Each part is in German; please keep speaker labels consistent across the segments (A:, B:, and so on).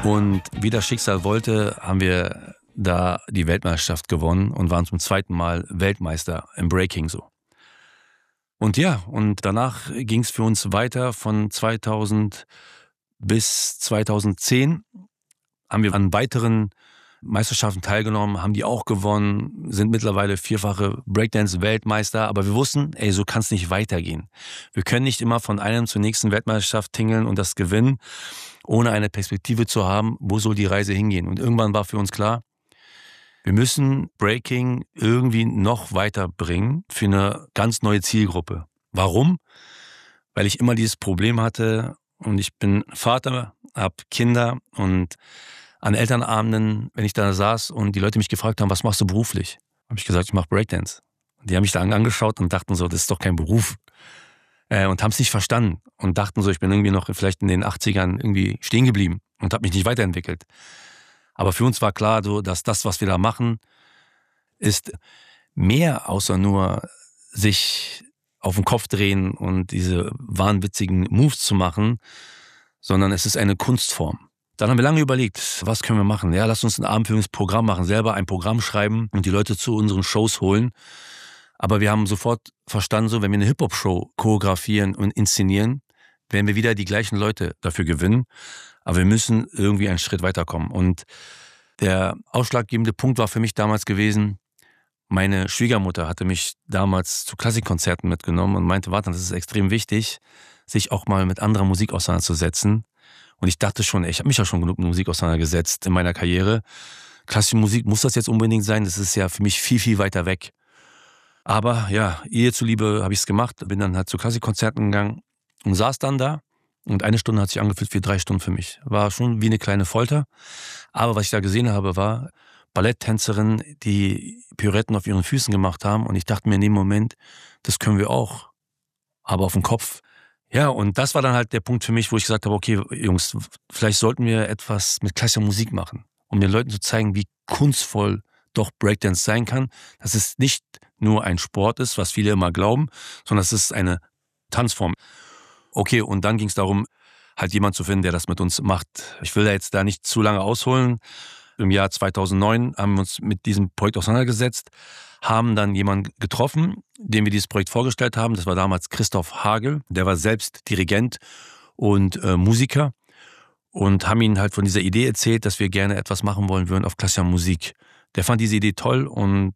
A: Und wie das Schicksal wollte, haben wir da die Weltmeisterschaft gewonnen und waren zum zweiten Mal Weltmeister im Breaking so. Und ja, und danach ging es für uns weiter von 2000 bis 2010. Haben wir an weiteren Meisterschaften teilgenommen, haben die auch gewonnen, sind mittlerweile 4-fache Breakdance-Weltmeister. Aber wir wussten, so kann es nicht weitergehen. Wir können nicht immer von einem zur nächsten Weltmeisterschaft tingeln und das gewinnen, ohne eine Perspektive zu haben, wo soll die Reise hingehen. Und irgendwann war für uns klar, wir müssen Breaking irgendwie noch weiterbringen für eine ganz neue Zielgruppe. Warum? Weil ich immer dieses Problem hatte und ich bin Vater, habe Kinder und an Elternabenden, wenn ich da saß und die Leute mich gefragt haben, was machst du beruflich? Habe ich gesagt, ich mache Breakdance. Und die haben mich da angeschaut und dachten so, das ist doch kein Beruf. Und haben es nicht verstanden und dachten so, ich bin irgendwie noch vielleicht in den 80ern irgendwie stehen geblieben und habe mich nicht weiterentwickelt. Aber für uns war klar, so, dass das, was wir da machen, ist mehr außer nur sich auf den Kopf drehen und diese wahnwitzigen Moves zu machen, sondern es ist eine Kunstform. Dann haben wir lange überlegt, was können wir machen? Ja, lass uns ein abendfüllendes Programm machen, selber ein Programm schreiben und die Leute zu unseren Shows holen. Aber wir haben sofort verstanden, so, wenn wir eine Hip-Hop-Show choreografieren und inszenieren, werden wir wieder die gleichen Leute dafür gewinnen. Aber wir müssen irgendwie einen Schritt weiterkommen. Und der ausschlaggebende Punkt war für mich damals gewesen, meine Schwiegermutter hatte mich damals zu Klassikkonzerten mitgenommen und meinte, warte, das ist extrem wichtig, sich auch mal mit anderer Musik auseinanderzusetzen. Und ich dachte schon, ich habe mich ja schon genug mit Musik auseinandergesetzt in meiner Karriere. Klassische Musik, muss das jetzt unbedingt sein? Das ist ja für mich viel, viel weiter weg. Aber ja, Ehe zuliebe habe ich es gemacht, bin dann halt zu Klassikkonzerten gegangen und saß dann da. Und 1 Stunde hat sich angefühlt wie 3 Stunden für mich. War schon wie eine kleine Folter. Aber was ich da gesehen habe, war Balletttänzerinnen, die Pirouetten auf ihren Füßen gemacht haben. Und ich dachte mir in dem Moment, das können wir auch, aber auf dem Kopf. Ja, und das war dann halt der Punkt für mich, wo ich gesagt habe, okay, Jungs, vielleicht sollten wir etwas mit klassischer Musik machen, um den Leuten zu zeigen, wie kunstvoll doch Breakdance sein kann, dass es nicht nur ein Sport ist, was viele immer glauben, sondern es ist eine Tanzform. Okay, und dann ging es darum, halt jemanden zu finden, der das mit uns macht. Ich will da jetzt nicht zu lange ausholen. Im Jahr 2009 haben wir uns mit diesem Projekt auseinandergesetzt, haben dann jemanden getroffen, dem wir dieses Projekt vorgestellt haben. Das war damals Christoph Hagel. Der war selbst Dirigent und Musiker und haben ihn halt von dieser Idee erzählt, dass wir gerne etwas machen wollen würden auf klassischer Musik. Der fand diese Idee toll und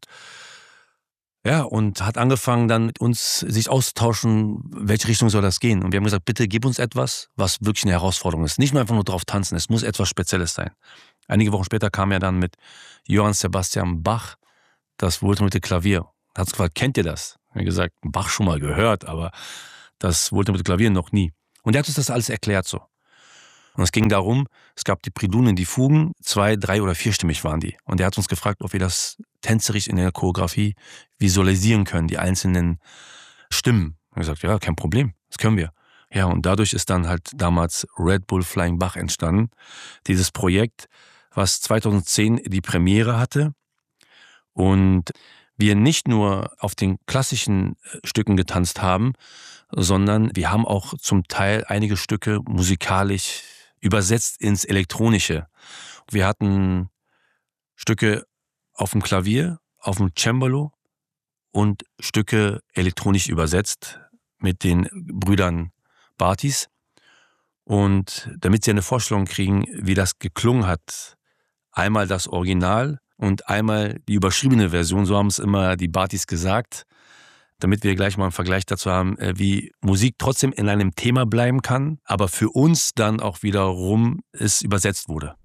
A: hat angefangen dann mit uns sich auszutauschen, welche Richtung soll das gehen. Und wir haben gesagt, bitte gib uns etwas, was wirklich eine Herausforderung ist. Nicht nur einfach nur drauf tanzen, es muss etwas Spezielles sein. Einige Wochen später kam er dann mit Johann Sebastian Bach, das wohltempererte Klavier. Er hat gefragt, kennt ihr das? Er hat gesagt, Bach schon mal gehört, aber das wohltemperierte Klavier noch nie. Und er hat uns das alles erklärt so. Und es ging darum, es gab die Prälunen, die Fugen, 2-, 3- oder 4-stimmig waren die. Und er hat uns gefragt, ob wir das tänzerisch in der Choreografie visualisieren können, die einzelnen Stimmen. Er hat gesagt, ja, kein Problem, das können wir. Ja, und dadurch ist dann halt damals Red Bull Flying Bach entstanden. Dieses Projekt, was 2010 die Premiere hatte und wir nicht nur auf den klassischen Stücken getanzt haben, sondern wir haben auch zum Teil einige Stücke musikalisch übersetzt ins Elektronische. Wir hatten Stücke auf dem Klavier, auf dem Cembalo und Stücke elektronisch übersetzt mit den Brüdern Bartis. Und damit sie eine Vorstellung kriegen, wie das geklungen hat, einmal das Original und einmal die überschriebene Version, so haben es immer die Bartis gesagt, damit wir gleich mal einen Vergleich dazu haben, wie Musik trotzdem in einem Thema bleiben kann, aber für uns dann auch wiederum es übersetzt wurde.